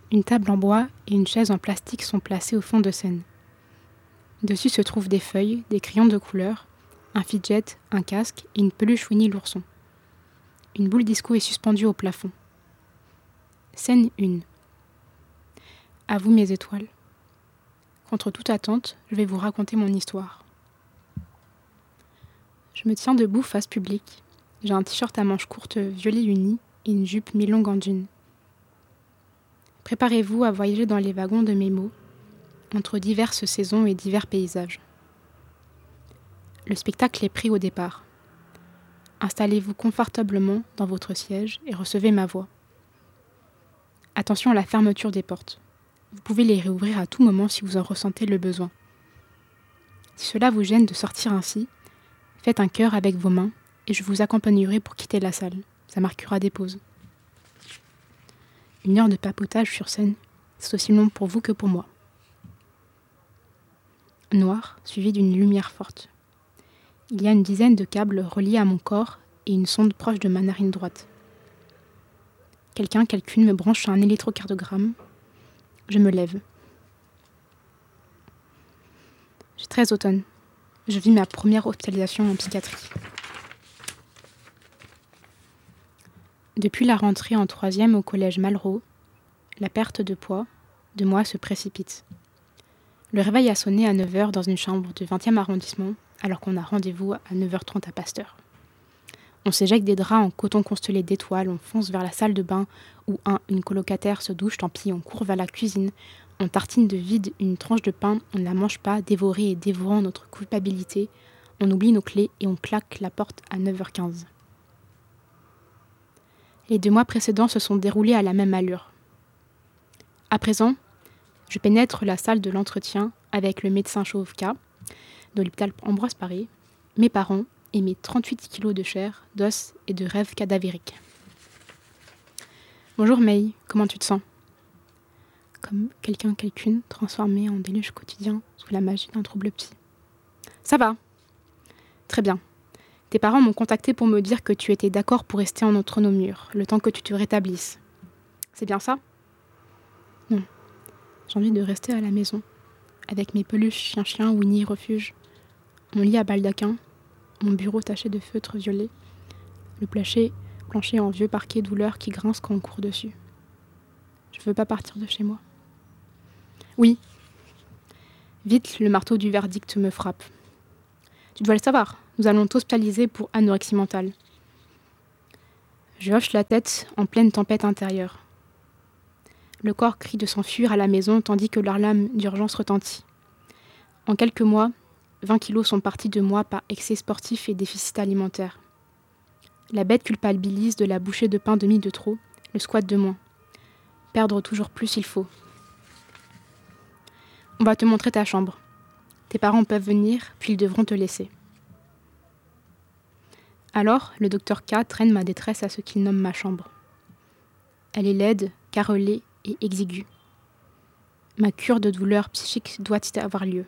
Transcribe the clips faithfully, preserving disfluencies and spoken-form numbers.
Une table en bois et une chaise en plastique sont placées au fond de scène. Dessus se trouvent des feuilles, des crayons de couleur, un fidget, un casque et une peluche Winnie l'ourson. Une boule disco est suspendue au plafond. Scène un. À vous mes étoiles. Contre toute attente, je vais vous raconter mon histoire. Je me tiens debout face public. J'ai un t-shirt à manches courtes violet uni et une jupe mi-longue en jean. Préparez-vous à voyager dans les wagons de mes mots, entre diverses saisons et divers paysages. Le spectacle est pris au départ. Installez-vous confortablement dans votre siège et recevez ma voix. Attention à la fermeture des portes. Vous pouvez les réouvrir à tout moment si vous en ressentez le besoin. Si cela vous gêne de sortir ainsi, faites un cœur avec vos mains et je vous accompagnerai pour quitter la salle. Ça marquera des pauses. Une heure de papotage sur scène, c'est aussi long pour vous que pour moi. Noir, suivi d'une lumière forte. Il y a une dizaine de câbles reliés à mon corps et une sonde proche de ma narine droite. Quelqu'un, quelqu'une me branche sur un électrocardiogramme. Je me lève. J'ai treize automnes. Je vis ma première hospitalisation en psychiatrie. Depuis la rentrée en troisième au collège Malraux, la perte de poids de moi se précipite. Le réveil a sonné à neuf heures dans une chambre du vingtième arrondissement, alors qu'on a rendez-vous à neuf heures trente à Pasteur. On s'éjecte des draps en coton constellé d'étoiles, on fonce vers la salle de bain où un, une colocataire se douche, tant pis, on court vers la cuisine, on tartine de vide une tranche de pain, on ne la mange pas, dévorée et dévorant notre culpabilité, on oublie nos clés et on claque la porte à neuf heures quinze. Les deux mois précédents se sont déroulés à la même allure. À présent, je pénètre la salle de l'entretien avec le médecin Chauve-K de l'hôpital Ambroise Paré, mes parents et mes trente-huit kilos de chair, d'os et de rêves cadavériques. Bonjour May, comment tu te sens ? Comme quelqu'un, quelqu'une transformé en déluge quotidien sous la magie d'un trouble psy. Ça va. Très bien. Tes parents m'ont contacté pour me dire que tu étais d'accord pour rester en notre nos murs, le temps que tu te rétablisses. C'est bien ça ? Non. J'ai envie de rester à la maison, avec mes peluches chien-chien Winnie refuge, mon lit à baldaquin, mon bureau taché de feutre violet, le plancher, plancher en vieux parquet douleur qui grince quand on court dessus. Je veux pas partir de chez moi. Oui. Vite, le marteau du verdict me frappe. Tu dois le savoir, nous allons t'hospitaliser pour anorexie mentale. Je hoche la tête en pleine tempête intérieure. Le corps crie de s'enfuir à la maison tandis que l'alarme d'urgence retentit. En quelques mois, vingt kilos sont partis de moi par excès sportif et déficit alimentaire. La bête culpabilise de la bouchée de pain demi de trop, le squat de moins. Perdre toujours plus il faut. On va te montrer ta chambre. Tes parents peuvent venir, puis ils devront te laisser. Alors, le docteur K traîne ma détresse à ce qu'il nomme ma chambre. Elle est laide, carrelée et exiguë. Ma cure de douleur psychique doit y avoir lieu.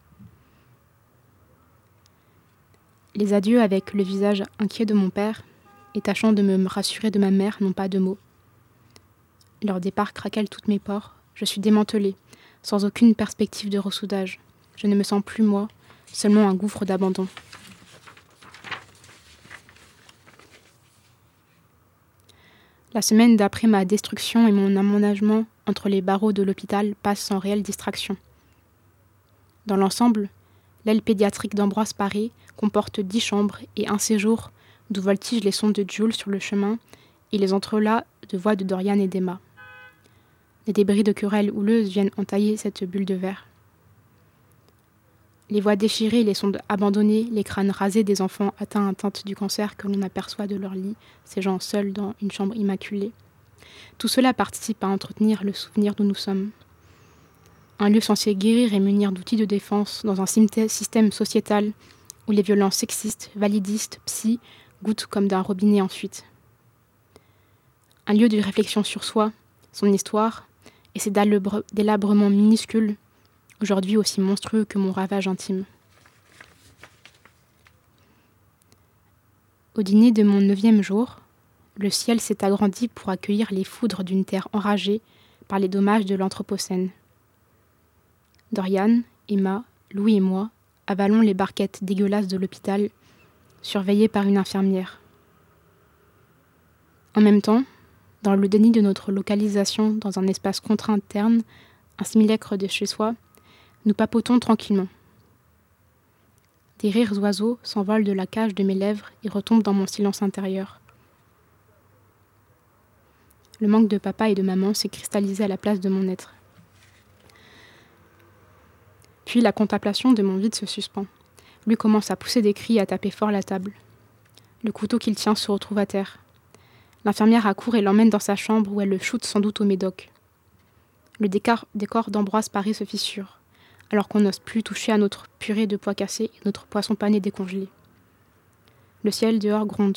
Les adieux avec le visage inquiet de mon père et tâchant de me rassurer de ma mère n'ont pas de mots. Leur départ craquelle toutes mes pores. Je suis démantelée, sans aucune perspective de ressoudage. Je ne me sens plus moi, seulement un gouffre d'abandon. La semaine d'après ma destruction et mon emménagement entre les barreaux de l'hôpital passe sans réelle distraction. Dans l'ensemble, l'aile pédiatrique d'Ambroise Paré comporte dix chambres et un séjour d'où voltigent les sons de Jules sur le chemin et les entrelacs de voix de Dorian et d'Emma. Les débris de querelles houleuses viennent entailler cette bulle de verre. Les voix déchirées, les sondes abandonnées, les crânes rasés des enfants atteints atteintes du cancer que l'on aperçoit de leur lit, ces gens seuls dans une chambre immaculée. Tout cela participe à entretenir le souvenir d'où nous sommes. Un lieu censé guérir et munir d'outils de défense dans un système sociétal où les violences sexistes, validistes, psy, goûtent comme d'un robinet en fuite. Un lieu de réflexion sur soi, son histoire et ses délabrements minuscules, aujourd'hui aussi monstrueux que mon ravage intime. Au dîner de mon neuvième jour, le ciel s'est agrandi pour accueillir les foudres d'une terre enragée par les dommages de l'Anthropocène. Dorian, Emma, Louis et moi avalons les barquettes dégueulasses de l'hôpital, surveillées par une infirmière. En même temps, dans le déni de notre localisation dans un espace contraint interne, un simulacre de chez soi, nous papotons tranquillement. Des rires oiseaux s'envolent de la cage de mes lèvres et retombent dans mon silence intérieur. Le manque de papa et de maman s'est cristallisé à la place de mon être. Puis la contemplation de mon vide se suspend. Lui commence à pousser des cris et à taper fort la table. Le couteau qu'il tient se retrouve à terre. L'infirmière accourt et l'emmène dans sa chambre où elle le shoote sans doute au médoc. Le décor, décor d'Ambroise Paris se fissure, alors qu'on n'ose plus toucher à notre purée de pois cassés et notre poisson pané décongelé. Le ciel dehors gronde.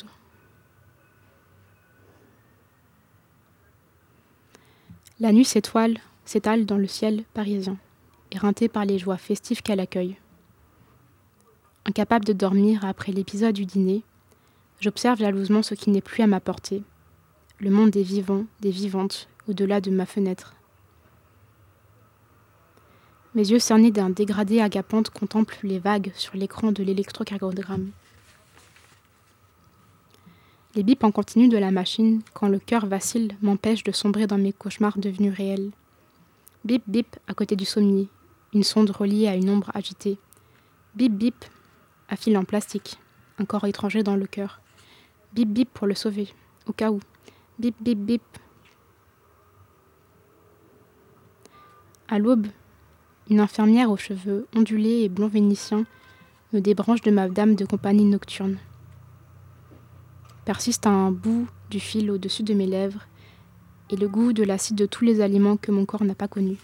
La nuit s'étoile, s'étale dans le ciel parisien, éreintée par les joies festives qu'elle accueille. Incapable de dormir après l'épisode du dîner, j'observe jalousement ce qui n'est plus à ma portée, le monde des vivants, des vivantes, au-delà de ma fenêtre. Mes yeux cernés d'un dégradé agapante contemplent les vagues sur l'écran de l'électrocardiogramme. Les bips en continu de la machine, quand le cœur vacille, m'empêchent de sombrer dans mes cauchemars devenus réels. Bip bip à côté du sommier, une sonde reliée à une ombre agitée. Bip bip à fil en plastique, un corps étranger dans le cœur. Bip bip pour le sauver, au cas où. Bip bip bip. À l'aube, une infirmière aux cheveux ondulés et blonds vénitiens me débranche de ma dame de compagnie nocturne. Persiste un bout du fil au-dessus de mes lèvres et le goût de l'acide de tous les aliments que mon corps n'a pas connus.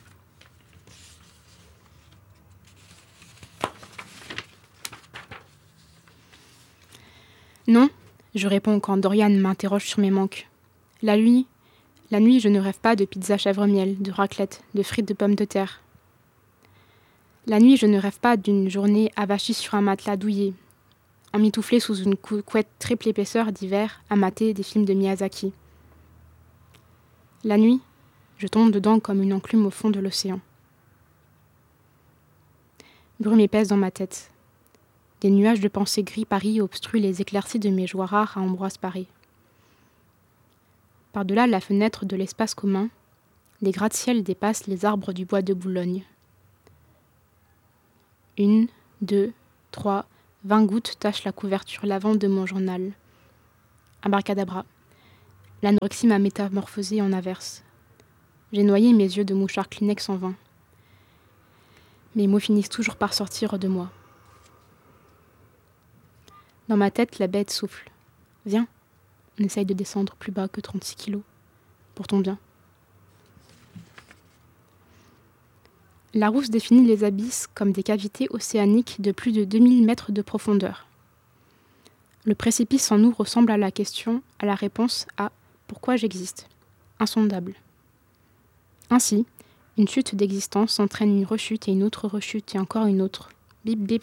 Non, je réponds quand Dorian m'interroge sur mes manques. La nuit, la nuit, je ne rêve pas de pizza chèvre-miel, de raclette, de frites de pommes de terre. La nuit, je ne rêve pas d'une journée avachie sur un matelas douillet, emmitouflée sous une cou- couette triple épaisseur d'hiver à mater des films de Miyazaki. La nuit, je tombe dedans comme une enclume au fond de l'océan. Brume épaisse dans ma tête. Des nuages de pensées gris Paris obstruent les éclaircies de mes joies rares à Ambroise Paris. Par-delà la fenêtre de l'espace commun, les gratte-ciels dépassent les arbres du bois de Boulogne. Une, deux, trois, vingt gouttes tachent la couverture lavante de mon journal. Abracadabra. L'anorexie m'a métamorphosée en averse. J'ai noyé mes yeux de mouchoir Kleenex en vain. Mes mots finissent toujours par sortir de moi. Dans ma tête, la bête souffle. Viens, on essaye de descendre plus bas que trente-six kilos. Pour ton bien. Larousse définit les abysses comme des cavités océaniques de plus de deux mille mètres de profondeur. Le précipice en nous ressemble à la question, à la réponse à « Pourquoi j'existe ?» Insondable. Ainsi, une chute d'existence entraîne une rechute et une autre rechute et encore une autre. Bip bip.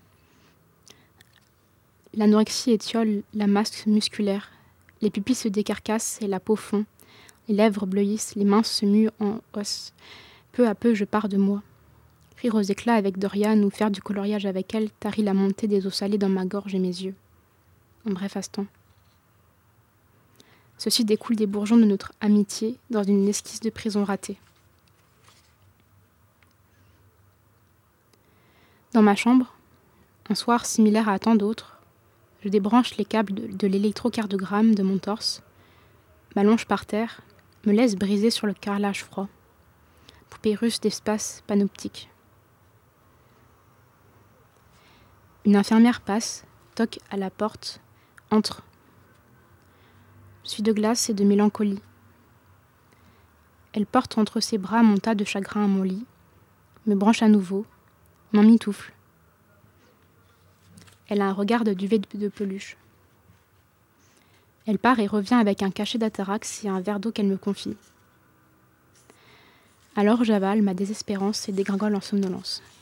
L'anorexie étiole la masse musculaire. Les pupilles se décarcassent et la peau fond. Les lèvres bleuissent, les mains se muent en os. Peu à peu, je pars de moi. Rire aux éclats avec Dorian ou faire du coloriage avec elle tarit la montée des eaux salées dans ma gorge et mes yeux. En bref instant. Ceci découle des bourgeons de notre amitié dans une esquisse de prison ratée. Dans ma chambre, un soir similaire à tant d'autres, je débranche les câbles de, de l'électrocardiogramme de mon torse, m'allonge par terre, me laisse briser sur le carrelage froid. Poupée russe d'espace panoptique. Une infirmière passe, toque à la porte, entre. Je suis de glace et de mélancolie. Elle porte entre ses bras mon tas de chagrin à mon lit, me branche à nouveau, m'emmitoufle. Elle a un regard de duvet de peluche. Elle part et revient avec un cachet d'atarax et un verre d'eau qu'elle me confie. Alors j'avale ma désespérance et dégringole en somnolence.